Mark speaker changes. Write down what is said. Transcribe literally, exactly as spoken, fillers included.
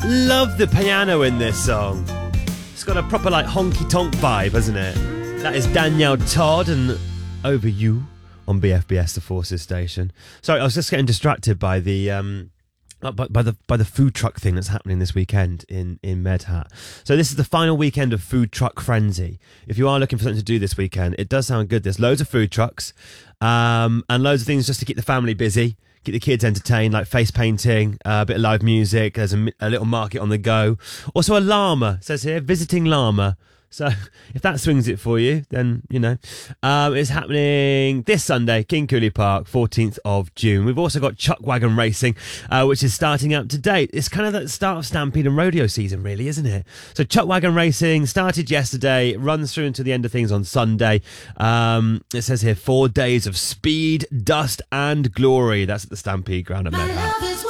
Speaker 1: Love the piano in this song. It's got a proper like honky tonk vibe, hasn't it? That is Danielle Todd and Over You on B F B S, the Forces station. Sorry, I was just getting distracted by the um, by, by the by the food truck thing that's happening this weekend in in Medhat. So this is the final weekend of Food Truck Frenzy. If you are looking for something to do this weekend, it does sound good. There's loads of food trucks um, and loads of things just to keep the family busy. Keep the kids entertained, like face painting, uh, a bit of live music. There's a, a little market on the go. Also a llama, it says here, visiting llama. So if that swings it for you, then, you know. Um, it's happening this Sunday, King Cooley Park, fourteenth of June. We've also got Chuck Wagon Racing, uh, which is starting up to date. It's kind of the start of Stampede and Rodeo season, really, isn't it? So Chuck Wagon Racing started yesterday, runs through until the end of things on Sunday. Um, it says here, four days of speed, dust and glory. That's at the Stampede ground at Medhat.